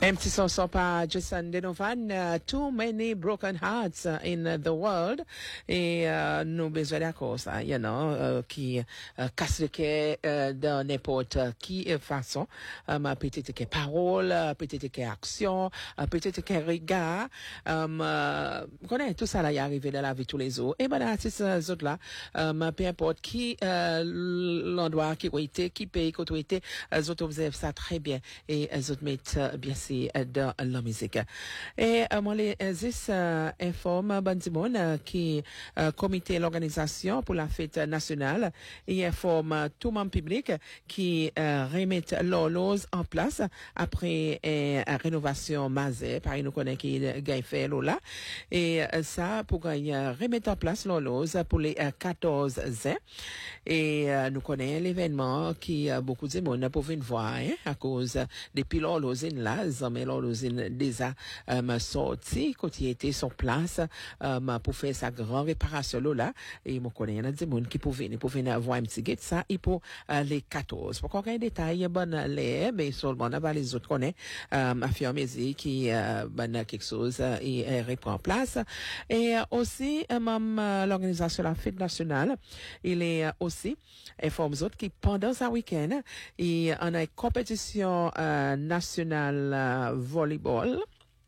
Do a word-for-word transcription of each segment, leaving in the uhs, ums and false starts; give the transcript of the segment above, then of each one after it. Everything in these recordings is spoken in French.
Un petit chanson par Jason Donovan, uh, Too Many Broken Hearts uh, in the World. Et uh, nous besoin d'accord, ça, you know, uh, qui uh, casse le cœur uh, de n'importe qui uh, façon. Um, peut-être que parole, uh, peut-être que action, uh, peut-être que regard. Um, uh, vous connaissez tout ça là, y arrivé dans la vie de tous les jours. Et ben, artistes euh, autres là, um, peu importe qui euh, l'endroit qui a été, qui pays qui a été, les autres observent ça très bien et les autres mettent uh, bien sûr dans la musique. Et euh, moi les Zis euh, informe bon monde euh, qui euh, comité l'organisation pour la fête nationale et informe euh, tout membre public qui euh, remettent l'horloge en place après euh, rénovation mazé par nous connaît qui gagne fait là et euh, ça pour gagner remettre en place l'horloge pour les euh, quatorze ans et euh, nous connaissons l'événement qui euh, beaucoup de monde pour venir voir hein, à cause depuis l'horloge là mais l'horloge déjà euh, sorti quand il était sur place euh, pour faire sa grande réparation là et moi connais il y a des monde qui pour venir pour venir voir un petit guet ça et pour euh, les quatorze pour qu'on ait des détails bon les mais seulement on va les autres connaît euh, affirmer qui euh, ben quelque chose euh, et euh, reprend place et euh, aussi euh, même euh, l'organisation de la fête nationale il est euh, aussi informe autres qui pendant ce week-end et on a une compétition euh, nationale euh, volleyball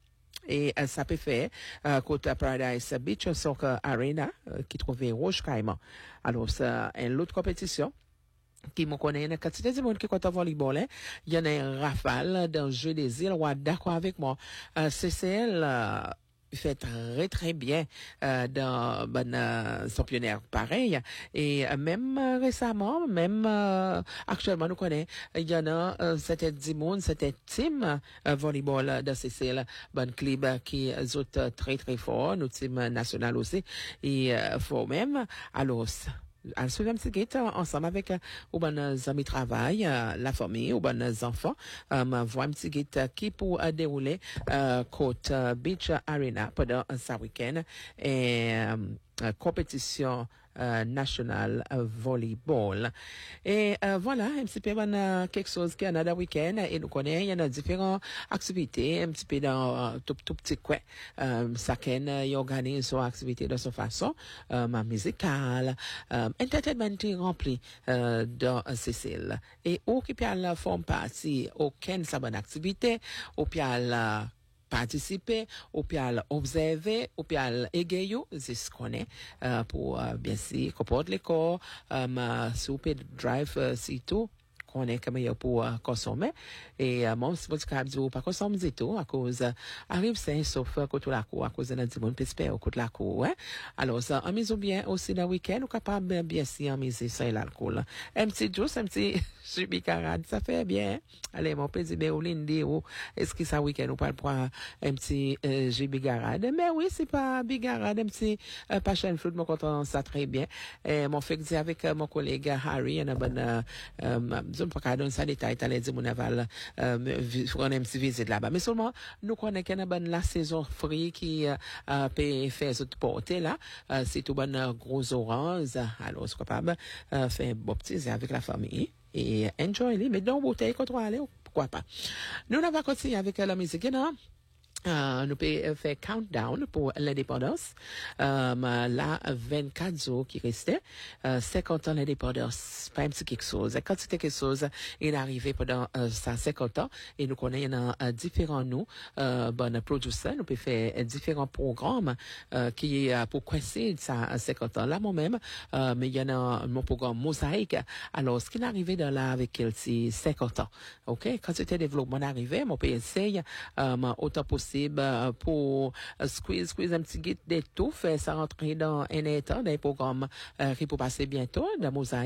et euh, ça peut faire euh, côté Paradise Beach Soccer Arena euh, qui trouvait Roche Caïman. Alors c'est une autre compétition qui me connaît une quantité de monde qui compte en volleyball hein. Il y en a un rafale dans le jeu des îles ouais, d'accord avec moi euh, C C L euh, fait très très bien euh, dans ben euh, son pionnier pareil et euh, même euh, récemment même euh, actuellement nous connaît il y en a euh, c'était dix monde c'était team euh, volleyball de C C L bon club euh, qui est très très fort nous team national aussi et euh, fort même alors à ce même ticket ensemble avec euh, ou ben amis travail euh, la famille ou ben enfants euh, voir un petit guide qui pour euh, dérouler euh, côte euh, Beach Arena pendant un ce week-end et euh, euh, compétition euh, nationale euh, volleyball et euh, voilà un petit peu ben, euh, quelque chose qui est un week-end et nous connaissons il y en a différentes activités un petit peu dans euh, tout tout petit coin euh, chacun euh, organise son activité de son façon euh, ma musicale euh, entertainment rempli euh, dans Cécile et où qui peut la forme partie aucune sa bonne activité ou peut la participer ou bien observer ou bien égayer c'est ce qu'on est euh, pour euh, bien sûr comporter les corps euh, super drive euh, c'est tout qu'on est comme il pour uh, consommer et euh, mon si vous dites pas consommer du tout à cause euh, arrive c'est sauf euh, côté la cour à cause de notre monde pespère au côté la cour hein alors ça en mise bien aussi le week-end ou capable bien si en mise ça l'alcool un petit juice un petit bicarade ça fait bien allez mon petit béolindi ou est-ce que ça week-end ou pas prendre un petit euh, bicarade mais oui c'est pas bicarade un petit euh, passion fruit mon content ça très bien et mon fait dire avec euh, mon collègue Harry on a bonne euh, euh, je ne peux pas donner ça détail t'allais dire mon aval euh, prendre un petit visite là-bas mais seulement nous connaissons qu'il y a bonne la saison fruit qui euh, peut faire cette portée là euh, c'est tout bonne euh, gros orange alors c'est capable euh, faire un bon petit avec la famille et enjoy les mais dans bouteille quand on aller pourquoi pas nous on va continuer avec euh, la musique non Uh, nous pouvons faire countdown pour l'indépendance. Um, là, vingt-quatre jours qui restaient. Uh, cinquante ans l'indépendance. Pas un petit quelque chose. Quand c'était quelque chose, il est arrivé pendant uh, ça cinquante ans. Et nous connaissons uh, différents nous, uh, bon producteurs. Nous pouvons faire différents programmes uh, qui uh, pour coincer ça cinquante ans. Là, moi-même, uh, mais il y en a mon programme Mosaïque. Alors, ce qui est arrivé dans là avec elle, c'est cinquante ans. OK? Quand c'était développement arrivé, mon pays essaye um, autant possible pour uh, squeeze squeeze un petit guide de tout faire ça rentrer dans un état d'un programme uh, qui peut passer bientôt dans Mosaïque